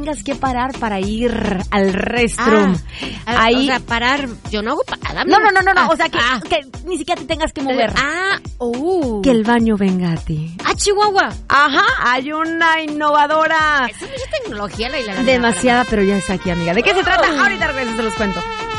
tengas que parar para ir al restroom. Ahí, o sea, parar, yo no hago parada. No, o sea, que ni siquiera te tengas que mover. Que el baño venga a ti. Chihuahua. Ajá, hay una innovadora. Esa es mucha tecnología, la demasiada, pero ya está aquí, amiga. ¿De qué se trata? Ahorita regreso, se los cuento.